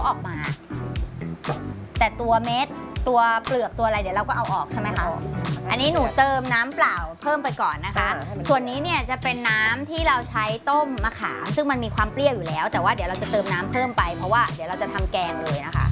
ออกมาแต่ตัวเม็ดตัวเปลือกตัวอะไรเดี๋ยวเราก็เอาออกใช่ไหมคะอันนี้หนูเติมน้ำเปล่าเพิ่มไปก่อนนะคะส่วนนี้เนี่ยจะเป็นน้ำที่เราใช้ต้มมะขามซึ่งมันมีความเปรี้ยวอยู่แล้วแต่ว่าเดี๋ยวเราจะเติมน้ำเพิ่มไปเพราะว่าเดี๋ยวเราจะทำแกงเลยนะคะ